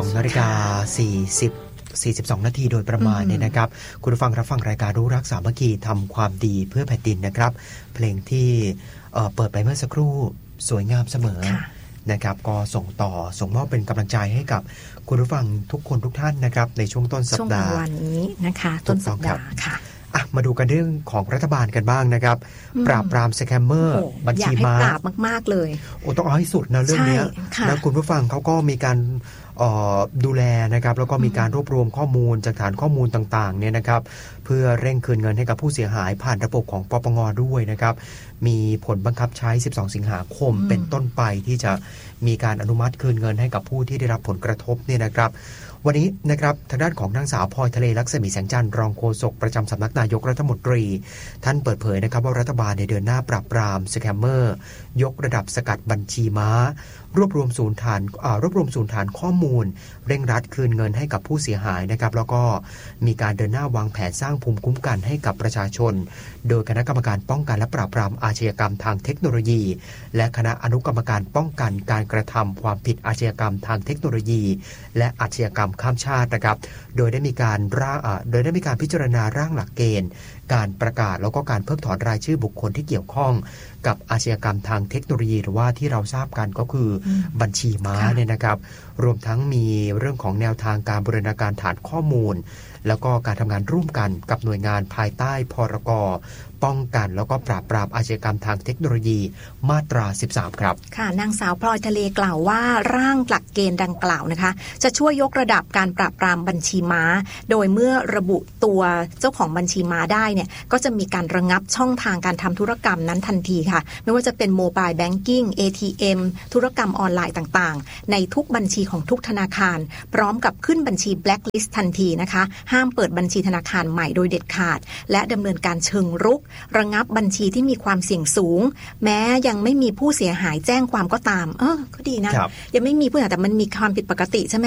2:42 นาทีโดยประมาณเนี่ยนะครับคุณผู้ฟังรับฟังรายการรู้รักสามัคคีทำความดีเพื่อแผ่นดินนะครับเพลงที่เปิดไปเมื่อสักครู่สวยงามเสมอนะครับก็ส่งมอบเป็นกำลังใจให้กับคุณผู้ฟังทุกคนทุกท่านนะครับในช่วงต้นสัปดาห์ช่วงวันนี้นะคะต้นสัปดาห์ค่ะมาดูกันเรื่องของรัฐบาลกันบ้างนะครับปราบปรามสแกมเมอร์บัญชีม้าอยากให้ปราบมากๆเลยต้องเอาให้สุดนะเรื่องนี้นะคุณผู้ฟังเขาก็มีการดูแลนะครับแล้วก็มีการรวบรวมข้อมูลจากฐานข้อมูลต่างๆเนี่ยนะครับเพื่อเร่งคืนเงินให้กับผู้เสียหายผ่านระบบของปปง.ด้วยนะครับมีผลบังคับใช้12 สิงหาคมเป็นต้นไปที่จะมีการอนุมัติคืนเงินให้กับผู้ที่ได้รับผลกระทบเนี่ยนะครับวันนี้นะครับทางด้านของนางสาวพลอยทะเลลักษมีแสงจันทร์รองโฆษกประจำสำนักนายกรัฐมนตรีท่านเปิดเผยนะครับว่ารัฐบาลเดินหน้าปราบปรามสแกมเมอร์ยกระดับสกัดบัญชีม้ารวบรวมศูนย์ฐานข้อมูลเร่งรัดคืนเงินให้กับผู้เสียหายนะครับแล้วก็มีการเดินหน้าวางแผนสร้างภูมิคุ้มกันให้กับประชาชนโดยคณะกรรมการป้องกันและปราบปรามอาชญากรรมทางเทคโนโลยีและคณะอนุกรรมการป้องกันการกระทำความผิดอาชญากรรมทางเทคโนโลยีและอาชญากรรมข้ามชาตินะครับโดยได้มีการพิจารณาร่างหลักเกณฑ์การประกาศแล้วก็การเพิกถอนรายชื่อบุคคลที่เกี่ยวข้องกับอาชญากรรมทางเทคโนโลยีหรือว่าที่เราทราบกันก็คือบัญชีม้าเนี่ยนะครับรวมทั้งมีเรื่องของแนวทางการบูรณาการฐานข้อมูลแล้วก็การทำงานร่วมกันกับหน่วยงานภายใต้พรก.ป้องกันแล้วก็ปราบปรามอาชญากรรมทางเทคโนโลยีมาตรา 13 ครับค่ะนางสาวพลอยทะเลกล่าวว่าร่างหลักเกณฑ์ดังกล่าวนะคะจะช่วยยกระดับการปราบปรามบัญชีม้าโดยเมื่อระบุตัวเจ้าของบัญชีม้าได้เนี่ยก็จะมีการระงับช่องทางการทำธุรกรรมนั้นทันทีค่ะไม่ว่าจะเป็นโมบายแบงกิ้ง ATM ธุรกรรมออนไลน์ต่างๆในทุกบัญชีของทุกธนาคารพร้อมกับขึ้นบัญชีแบล็คลิสต์ทันทีนะคะห้ามเปิดบัญชีธนาคารใหม่โดยเด็ดขาดและดำเนินการเชิงรุกระงับบัญชีที่มีความเสี่ยงสูงแม้ยังไม่มีผู้เสียหายแจ้งความก็ตามก็ดีนะยังไม่มีผู้เสียหายแต่มันมีความผิดปกติใช่ไหม